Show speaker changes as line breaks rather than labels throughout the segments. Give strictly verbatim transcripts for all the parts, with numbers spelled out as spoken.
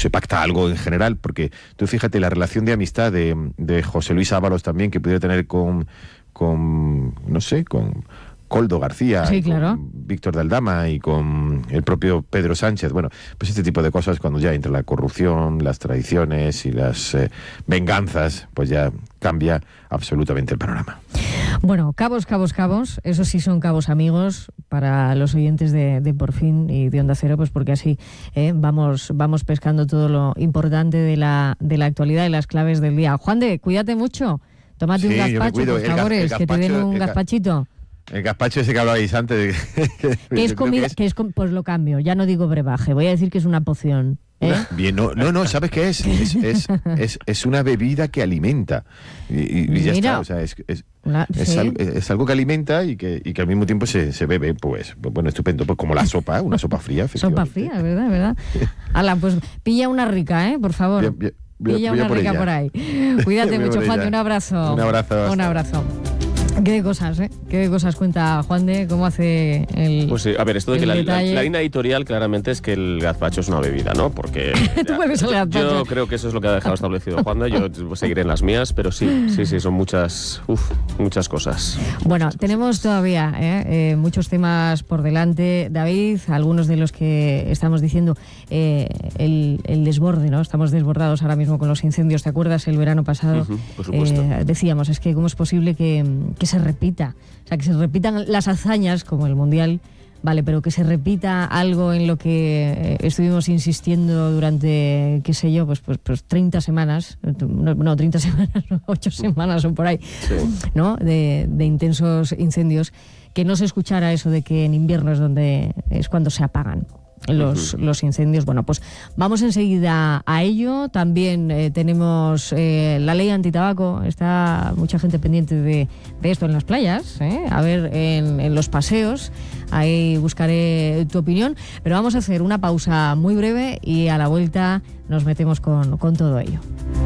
se pacta algo en general, porque tú fíjate la relación de amistad de, de José Luis Ábalos también, que pudiera tener con, con no sé, con Koldo García,
sí, claro,
con Víctor de Aldama y con el propio Pedro Sánchez. Bueno, pues este tipo de cosas, cuando ya entra la corrupción, las traiciones y las eh, venganzas, pues ya cambia absolutamente el panorama.
Bueno, cabos, cabos, cabos, eso sí son cabos amigos para los oyentes de, de Por Fin y de Onda Cero, pues porque así eh, vamos, vamos pescando todo lo importante de la, de la actualidad y las claves del día. Juan de, cuídate mucho, tómate sí, un gazpacho, por favor, que te den un gazpachito.
El gazpacho ese que hablabais antes.
Que, que es comida, que es, que es, pues lo cambio, ya no digo brebaje, voy a decir que es una poción. ¿Eh?
Bien, no, no, no, ¿sabes qué es? Es, es, es, es una bebida que alimenta. Y, y ya
Mira,
está, o sea, es, es,
una,
es,
sí.
algo, es algo que alimenta y que, y que al mismo tiempo se, se bebe, pues, bueno, estupendo, pues como la sopa, una sopa fría.
Sopa fría, ¿verdad? ¿verdad? Ala, pues pilla una rica, ¿eh? Por favor.
Bien, bien, bien,
pilla una
por
rica
ella.
por ahí. Cuídate mucho, Juan de, un abrazo.
Un abrazo.
Un abrazo. ¿Qué de cosas, eh? ¿Qué de cosas cuenta Juan de? ¿Cómo hace el
Pues sí, a ver, esto de que la, la, la línea editorial claramente es que el gazpacho es una bebida, ¿no? Porque
¿Tú vuelves al gazpacho?
Yo creo que eso es lo que ha dejado establecido Juan de, yo seguiré en las mías, pero sí, sí, sí, son muchas, uf, muchas cosas.
Bueno,
muchas
tenemos
cosas.
todavía eh, eh, muchos temas por delante, David, algunos de los que estamos diciendo, eh, el, el desborde, ¿no? Estamos desbordados ahora mismo con los incendios, ¿te acuerdas? El verano pasado,
Uh-huh, por supuesto.
Eh, decíamos, es que cómo es posible que, que se repita, o sea, que se repitan las hazañas como el Mundial, vale, pero que se repita algo en lo que eh, estuvimos insistiendo durante, qué sé yo, pues, pues, pues treinta semanas, no, no treinta semanas, ocho semanas o por ahí,
Sí.
¿no? De, de intensos incendios, que no se escuchara eso de que en invierno es donde es cuando se apagan los, uh-huh. los incendios. Bueno, pues vamos enseguida a ello. También eh, tenemos eh, la ley antitabaco. Está mucha gente pendiente de, de esto en las playas, ¿eh? A ver, en, en los paseos. Ahí buscaré tu opinión. Pero vamos a hacer una pausa muy breve y a la vuelta nos metemos con, con todo ello.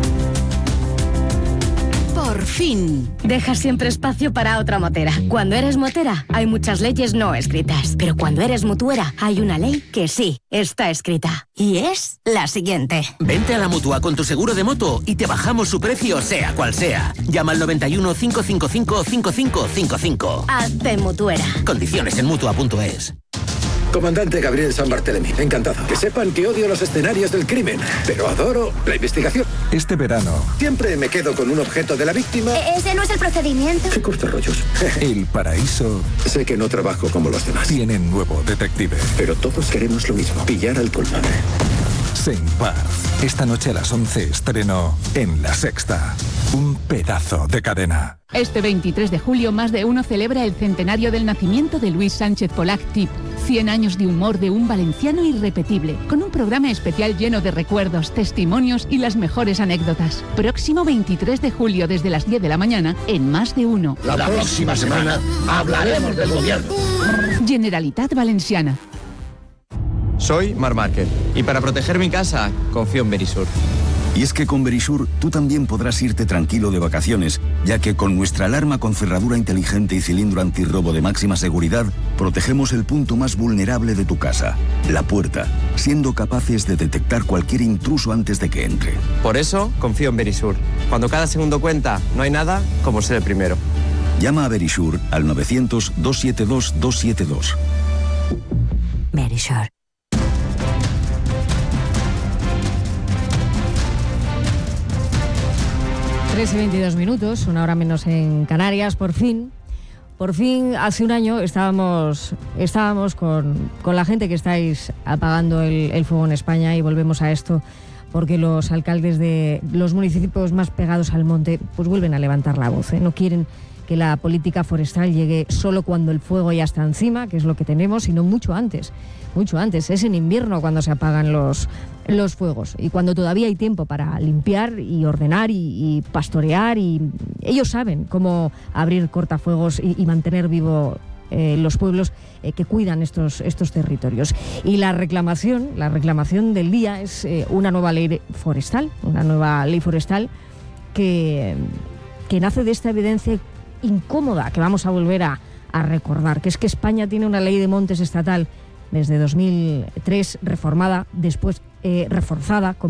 Por fin. Dejas siempre espacio para otra motera. Cuando eres motera, hay muchas leyes no escritas. Pero cuando eres mutuera, hay una ley que sí está escrita. Y es la siguiente.
Vente a la Mutua con tu seguro de moto y te bajamos su precio, sea cual sea. Llama al noventa y uno, cinco cinco cinco, cinco cinco cinco cinco.
Hazte mutuera.
Condiciones en mutua punto es.
Comandante Gabriel San Barthelemy, encantado. Que sepan que odio los escenarios del crimen, pero adoro la investigación.
Este verano...
Siempre me quedo con un objeto de la víctima.
E- ese no es el procedimiento.
¿Qué cortarrollos?
El Paraíso...
Sé que no trabajo como los demás.
Tiene nuevo detective.
Pero todos queremos lo mismo, pillar al culpable.
Sempar. Esta noche a las once estreno en La Sexta. Un pedazo de cadena.
Este veintitrés de julio, Más de Uno celebra el centenario del nacimiento de Luis Sánchez Polac Tip. cien años de humor de un valenciano irrepetible, con un programa especial lleno de recuerdos, testimonios y las mejores anécdotas. Próximo veintitrés de julio, desde las diez de la mañana, en Más de Uno.
La próxima semana hablaremos del gobierno.
Generalitat Valenciana.
Soy Marc Márquez y para proteger mi casa confío en Verisur.
Y es que con Verisur tú también podrás irte tranquilo de vacaciones, ya que con nuestra alarma con cerradura inteligente y cilindro antirrobo de máxima seguridad, protegemos el punto más vulnerable de tu casa, la puerta, siendo capaces de detectar cualquier intruso antes de que entre.
Por eso confío en Verisur. Cuando cada segundo cuenta, no hay nada como ser el primero.
Llama a Verisur al novecientos, doscientos setenta y dos, doscientos setenta y dos.
Verisur.
tres y veintidós minutos, una hora menos en Canarias, por fin. Por fin, hace un año estábamos, estábamos con, con la gente que estáis apagando el, el fuego en España, y volvemos a esto porque los alcaldes de los municipios más pegados al monte pues vuelven a levantar la voz, ¿eh? No quieren que la política forestal llegue solo cuando el fuego ya está encima, que es lo que tenemos, sino mucho antes, mucho antes. Es en invierno cuando se apagan los, los fuegos, y cuando todavía hay tiempo para limpiar y ordenar y, y pastorear, y ellos saben cómo abrir cortafuegos y, y mantener vivo eh, los pueblos eh, que cuidan estos, estos territorios. Y la reclamación, la reclamación del día es eh, una nueva ley forestal, una nueva ley forestal que, que nace de esta evidencia incómoda que vamos a volver a, a recordar, que es que España tiene una ley de montes estatal desde dos mil tres, reformada, después eh, reforzada con